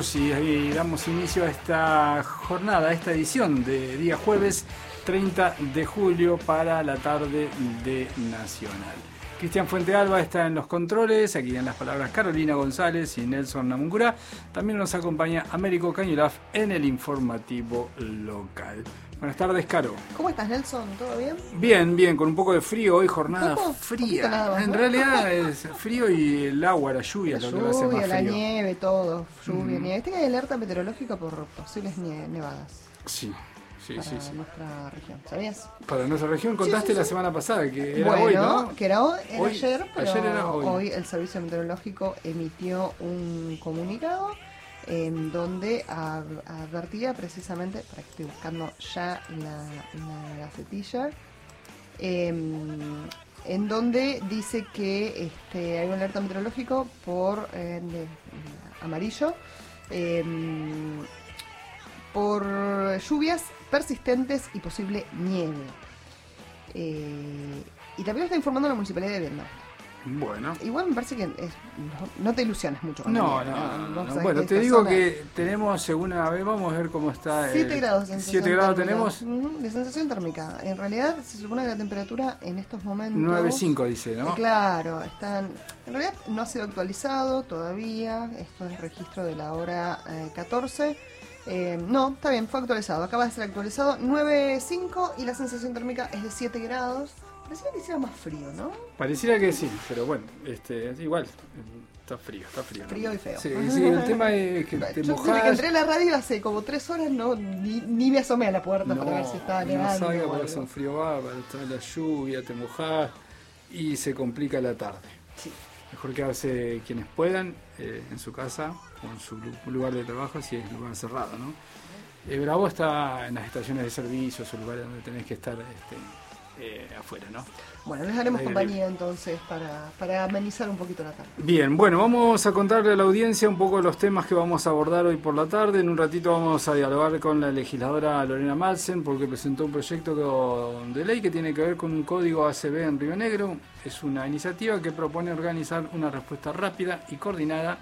minutos y damos inicio a esta jornada, a esta edición de día jueves 30 de julio para la tarde de Nacional. Cristian Fuentealba está en los controles, aquí en las palabras Carolina González y Nelson Namuncurá. También nos acompaña Américo Cañulaf en el informativo local. Buenas tardes, Caro. ¿Cómo estás, Nelson? ¿Todo bien? Bien, bien, con un poco de frío hoy, jornada fría. Nada más, en ¿no? realidad es frío y el agua, la lluvia, La lo que lo hace más lluvia, la frío. nieve, todo. Lluvia, nieve. Este que hay alerta meteorológica por posibles nevadas Sí. para nuestra región. ¿Sabías? Para nuestra región contaste sí. la semana pasada que era Bueno, hoy, ¿no? que era hoy, era Hoy, ayer, pero ayer era hoy. hoy el Servicio Meteorológico emitió un comunicado en donde advertía precisamente, para que estoy buscando ya la gacetilla, en donde dice que hay un alerta meteorológico por amarillo, por lluvias persistentes y posible nieve. Y también lo está informando la Municipalidad de Vietnam. Bueno. Igual me parece que no te ilusiones mucho con No. sabes Bueno, que te esta digo zona- que tenemos, según a ver, vamos a ver cómo está. 7 grados de 7 grados térmica. tenemos. De sensación térmica. En realidad se supone que la temperatura en estos momentos 9,5 dice, ¿no? Claro, en realidad no ha sido actualizado todavía. Esto es registro de la hora 14. No, está bien, fue actualizado. Acaba de ser actualizado 9,5 y la sensación térmica es de 7 grados. Parecía que hiciera más frío, ¿no? Pareciera que sí, pero bueno, igual, está frío. Frío y feo. Sí, el tema es que te Yo mojás. desde que entré a la radio hace como 3 horas ni me asomé a la puerta para ver si estaba nevando. No salga o porque hace algo. un frío bárbaro, está la lluvia, te mojás y se complica la tarde. Sí. Mejor quedarse quienes puedan en su casa o en su lugar de trabajo si es lugar cerrado, ¿no? Bravo está en las estaciones de servicios o lugares donde tenés que estar afuera, ¿no? Bueno, les haremos Aire compañía entonces para amenizar un poquito la tarde. Bien, bueno, vamos a contarle a la audiencia un poco los temas que vamos a abordar hoy por la tarde. En un ratito vamos a dialogar con la legisladora Lorena Madsen porque presentó un proyecto de ley que tiene que ver con un código ACB en Río Negro. Es una iniciativa que propone organizar una respuesta rápida y coordinada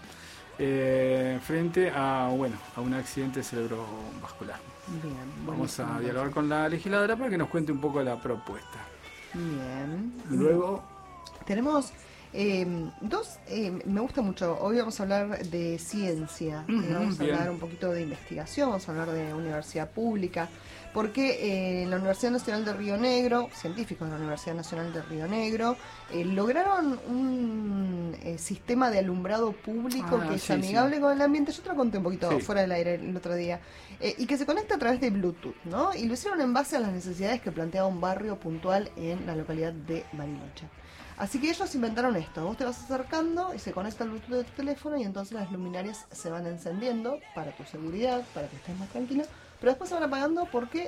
frente a un accidente cerebrovascular. Bien, Vamos buenísimo. a dialogar con la legisladora para que nos cuente un poco la propuesta. Bien. Luego, Tenemos dos, me gusta mucho. Hoy vamos a hablar de ciencia, vamos a bien. hablar un poquito de investigación, vamos a hablar de universidad pública, porque en la Universidad Nacional de Río Negro, científicos de la Universidad Nacional de Río Negro, lograron un sistema de alumbrado público que es sí, amigable con el ambiente. Yo te lo conté un poquito Sí. fuera del aire el otro día. Y que se conecta a través de Bluetooth, ¿no? Y lo hicieron en base a las necesidades que planteaba un barrio puntual en la localidad de Bariloche. Así que ellos inventaron esto. Vos te vas acercando y se conecta el Bluetooth de tu teléfono y entonces las luminarias se van encendiendo para tu seguridad, para que estés más tranquilo. Pero después se van apagando porque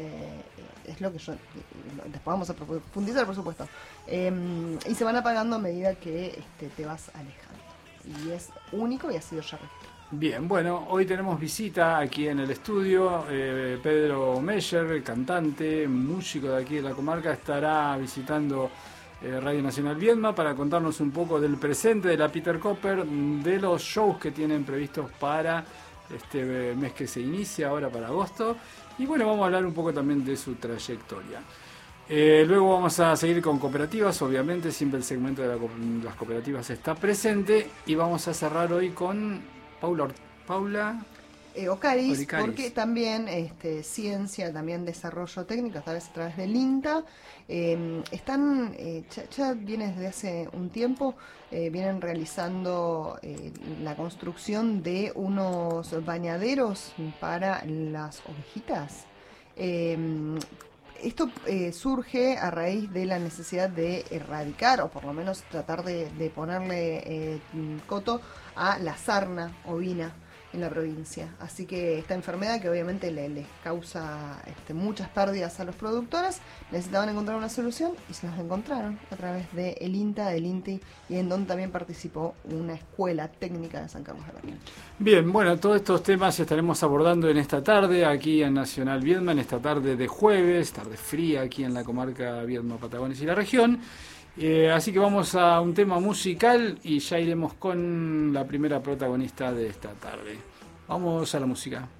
es lo que yo... Después vamos a profundizar, por supuesto. Y se van apagando a medida que te vas alejando. Y es único y ha sido ya registrado. bien, bueno, hoy tenemos visita aquí en el estudio. Pedro Meyer, cantante, músico de aquí de la comarca, estará visitando Radio Nacional Viedma para contarnos un poco del presente de la Peter Cooper, de los shows que tienen previstos para este mes que se inicia, ahora para agosto. Y bueno, vamos a hablar un poco también de su trayectoria. Luego vamos a seguir con cooperativas, obviamente, siempre el segmento de las cooperativas está presente. Y vamos a cerrar hoy con Paula Ocaris, Oricaris. porque también ciencia, también desarrollo técnico, esta vez a través del INTA, están, ya viene desde hace un tiempo, vienen realizando la construcción de unos bañaderos para las ovejitas. Esto surge a raíz de la necesidad de erradicar, o por lo menos tratar de ponerle coto a la sarna ovina en la provincia. Así que esta enfermedad que obviamente les causa muchas pérdidas a los productores, necesitaban encontrar una solución y se las encontraron a través del INTA, del INTI, y en donde también participó una escuela técnica de San Carlos de Bariloche. Bien, bueno, todos estos temas estaremos abordando en esta tarde aquí en Nacional Viedma, en esta tarde de jueves, tarde fría aquí en la comarca Viedma, Patagones y la región. Así que vamos a un tema musical y ya iremos con la primera protagonista de esta tarde. Vamos a la música.